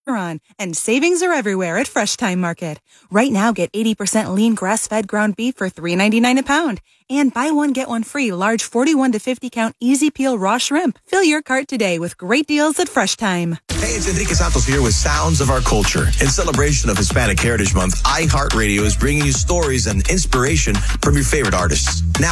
on, and savings are everywhere at Fresh Time Market. Right now, get 80% lean grass-fed ground beef for $3.99 a pound. And buy one, get one free large 41 to 50 count easy peel raw shrimp. Fill your cart today with great deals at Fresh Time. Hey, it's Enrique Santos here with Sounds of Our Culture. In celebration of Hispanic Heritage Month, iHeartRadio is bringing you stories and inspiration from your favorite artists. Now,